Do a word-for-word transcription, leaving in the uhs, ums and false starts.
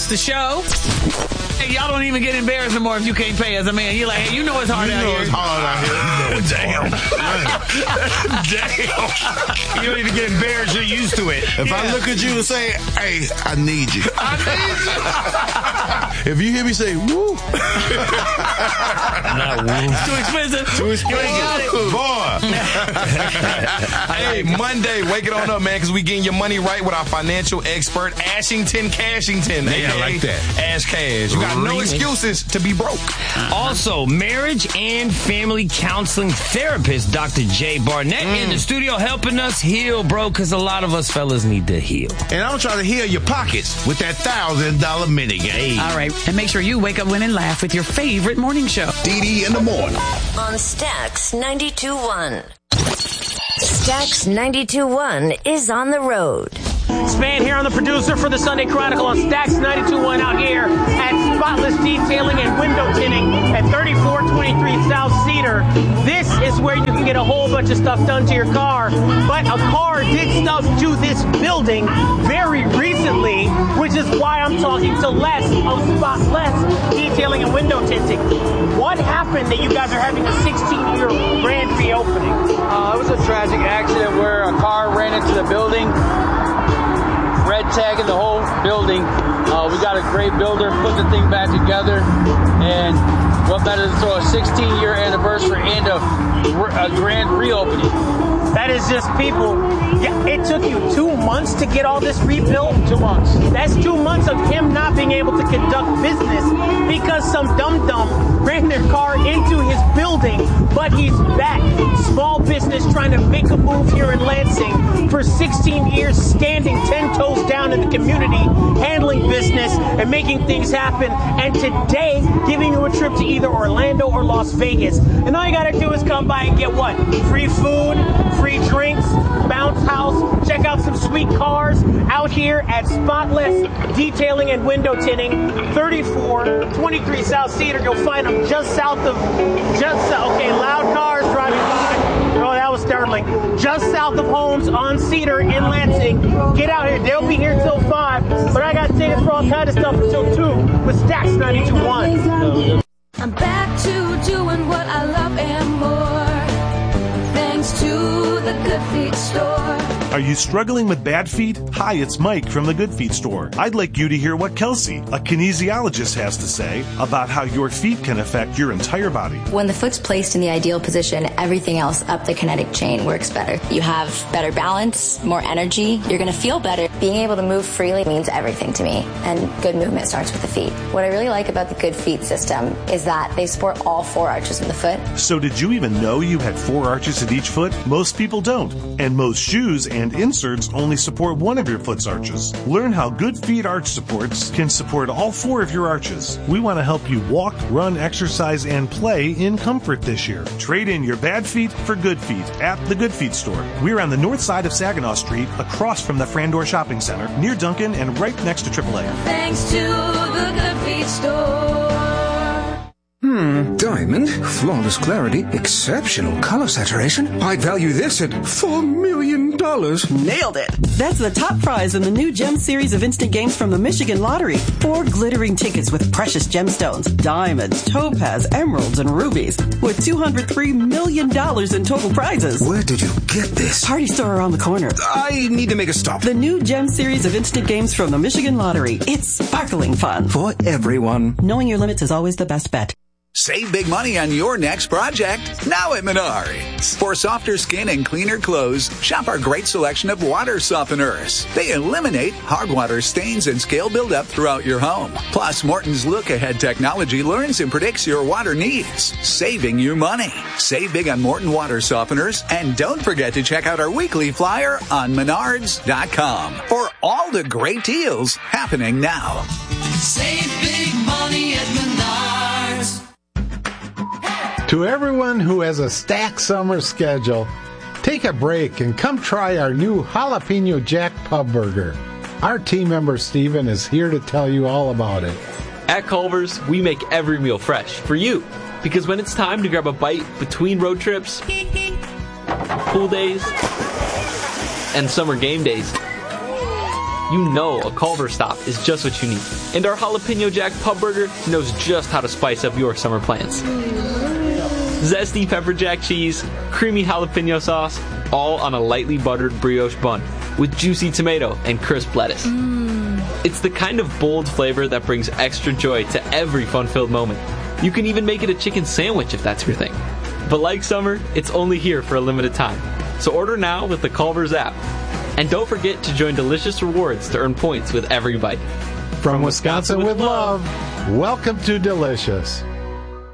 watch the show. Hey, y'all don't even get embarrassed no more if you can't pay as a man. You're like, hey, you know it's hard you out know here. It's hard out here. Damn. You don't even get embarrassed. You're used to it. If Yeah. I look at you and say, hey, I need you. I need you. If you hear me say, woo. Not woo. Too expensive. Too expensive. Boy. Hey, Monday, wake it on up, man, because we getting your money right with our financial expert, Ashington Cashington. Yeah, A K A I like that. Ash Cash. You got no excuses to be broke. Also, marriage and family counseling therapist Doctor Jay Barnett Mm. in the studio helping us heal, bro, because a lot of us fellas need to heal. And I'm trying to heal your pockets with that thousand dollar minigame. All right. And make sure you wake up, win, and laugh with your favorite morning show. D D in the morning. On Stax ninety-two point one. Stax ninety-two point one is on the road. Span here, on the producer for the Sunday Chronicle on Stax ninety-two point one out here at Spotless Detailing and Window Tinting at thirty-four twenty-three South Cedar. This is where you can get a whole bunch of stuff done to your car, but a car did stuff to this building very recently, which is why I'm talking to Les of Spotless Detailing and Window Tinting. What happened that you guys are having a sixteen-year grand reopening? Uh, it was a tragic accident where a car ran into the building, red tagging the whole building. Uh, we got a great builder, put the thing back together, and what better than throw a sixteen-year anniversary and a, a grand reopening. That is just people. Yeah, it took you two months to get all this rebuilt? Two months. That's two months of him not being able to conduct business because some dum-dum ran their car into his building, but he's back. Small business trying to make a move here in Lansing for sixteen years, standing ten toes down in the community, handling business and making things happen, and today giving you a trip to either Orlando or Las Vegas. And all you gotta do is come by and get what? Free food, free drinks, bounce house, check out some sweet cars out here at Spotless Detailing and Window Tinting, thirty-four twenty-three South Cedar. You'll find them just south of, just, okay, loud cars driving by. Oh, that was startling. Just south of Holmes on Cedar in Lansing. Get out here. They'll be here till five, but I got tickets for all kinds of stuff until two with Stax ninety-two point one. I'm back to doing what I love and more, thanks to the Good Feet store. Are you struggling with bad feet? Hi, it's Mike from the Good Feet store. I'd like you to hear what Kelsey, a kinesiologist, has to say about how your feet can affect your entire body. When the foot's placed in the ideal position, everything else up the kinetic chain works better. You have better balance, more energy, you're going to feel better. Being able to move freely means everything to me, and good movement starts with the feet. What I really like about the Good Feet system is that they support all four arches in the foot. So did you even know you had four arches in each foot? Most people don't, and most shoes and inserts only support one of your foot's arches. Learn how Good Feet arch supports can support all four of your arches. We want to help you walk, run, exercise, and play in comfort this year. Trade in your bad feet for good feet at the Good Feet store. We're on the north side of Saginaw Street, across from the Frandor Shopping Center, near Duncan and right next to triple A. Thanks to the Good Feet store. Hmm, diamond, flawless clarity, exceptional color saturation. I'd value this at four million dollars. Nailed it. That's the top prize in the new Gem series of instant games from the Michigan Lottery. Four glittering tickets with precious gemstones, diamonds, topaz, emeralds, and rubies, with two hundred three million dollars in total prizes. Where did you get this? Party store around the corner. I need to make a stop. The new Gem series of instant games from the Michigan Lottery. It's sparkling fun. For everyone. Knowing your limits is always the best bet. Save big money on your next project, now at Menards. For softer skin and cleaner clothes, shop our great selection of water softeners. They eliminate hard water stains and scale buildup throughout your home. Plus, Morton's look-ahead technology learns and predicts your water needs, saving you money. Save big on Morton water softeners, and don't forget to check out our weekly flyer on menards dot com for all the great deals happening now. Save big money at Menards. To everyone who has a stacked summer schedule, take a break and come try our new Jalapeno Jack Pub Burger. Our team member Steven is here to tell you all about it. At Culver's, we make every meal fresh for you. Because when it's time to grab a bite between road trips, pool days, and summer game days, you know a Culver stop is just what you need. And our Jalapeno Jack Pub Burger knows just how to spice up your summer plans. Zesty pepper jack cheese, creamy jalapeno sauce, all on a lightly buttered brioche bun with juicy tomato and crisp lettuce. Mm. It's the kind of bold flavor that brings extra joy to every fun-filled moment. You can even make it a chicken sandwich if that's your thing. But like summer, it's only here for a limited time. So order now with the Culver's app. And don't forget to join Delicious Rewards to earn points with every bite. From Wisconsin with love, welcome to Delicious.